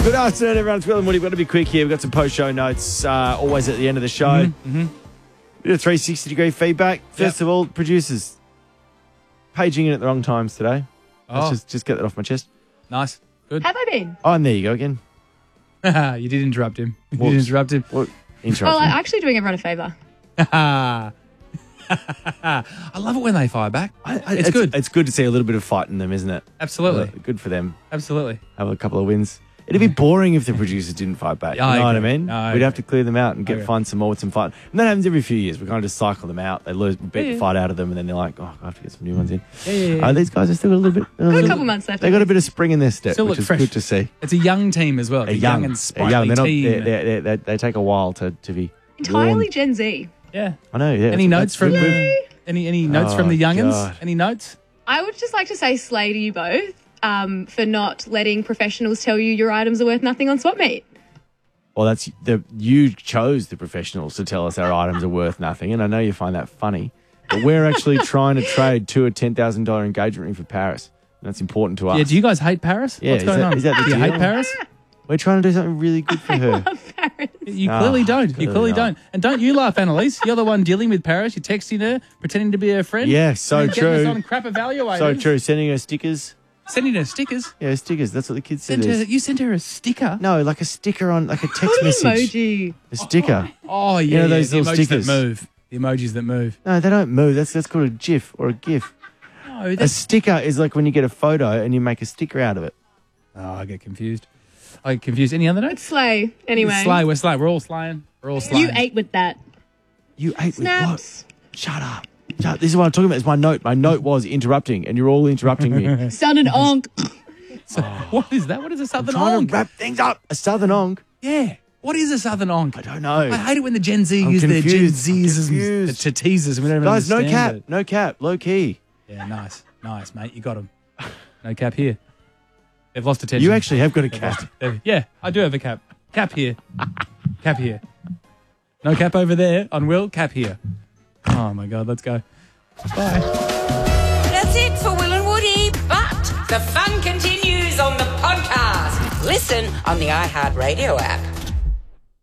Good afternoon, everyone. It's Will and Woody. We've got to be quick here. We've got some post-show notes always at the end of the show. Mm-hmm. Bit of 360-degree feedback. First of all, producers, paging in at the wrong times today. Let's just get that off my chest. Nice. Good. Have I been? Oh, and there you go again. You did interrupt him. You did interrupt him. What? Well, I'm actually doing everyone a favour. I love it when they fire back. It's good. It's good to see a little bit of fight in them, isn't it? Absolutely. Good for them. Absolutely. Have a couple of wins. It'd be boring if the producers didn't fight back. Yeah, you know I what I agree. mean? No, I We'd have agree. to clear them out and find some more with some fight. And that happens every few years. We kind of just cycle them out. They lose, beat the fight out of them, and then they're like, I have to get some new ones in. Yeah. These guys are still got a little bit. Got a couple months left. They got a bit of spring in their step, Still which look is fresh. good to see. It's a young team as well. It's a young and sprightly team. They take a while to be Entirely worn. Gen Z. Yeah. I know. Yeah. Any notes from any notes from the youngins? God. Any notes? I would just like to say slay to you both for not letting professionals tell you your items are worth nothing on Swap Meet. Well, you chose the professionals to tell us our items are worth nothing, and I know you find that funny. But we're actually trying to trade to a $10,000 engagement ring for Paris. And that's important to us. Yeah. Do you guys hate Paris? Yeah, What's going on? is that the Do you deal? hate Paris? We're trying to do something really good for her. Paris. You clearly don't. You clearly clearly not. don't. And don't you laugh, Annalise. You're the one dealing with Paris. You're texting her, pretending to be her friend. Yeah, so and getting us true. on crap evaluators. So true. Sending her stickers. Sending her stickers. Yeah, stickers. That's what the kids said. You sent her a sticker. No, like a sticker on, like a text What an message. emoji. A sticker. Oh, yeah. You know those the little emojis stickers? that move. The emojis that move. No, they don't move. That's called a GIF or a GIF. No, A that's... sticker is like when you get a photo and you make a sticker out of it. Oh, I get confused. Any other notes? Slay. Anyway. Slay. We're slaying. We're all slaying. We're all slaying. You ate with that. You ate with Snaps. what? Shut up. This is what I'm talking about. It's my note. My note was interrupting, and you're all interrupting me. Sounded onk. So, what is that? What is a southern Trying onk? to wrap things up. A southern onk. Yeah. What is a southern onk? I don't know. I hate it when the Gen Z I'm use their Gen confused. I'm Z's confused. to tease us. We don't Guys, no understand cap. it. No cap. Low key. Yeah, nice, mate. You got him. No cap here. They've lost attention. You actually have got a They've cap. lost- Yeah, I do have a cap. Cap here. Cap here. No cap over there on Will. Cap here. Oh my God, let's go. Bye. That's it for Will and Woody, but the fun continues on the podcast. Listen on the iHeartRadio app.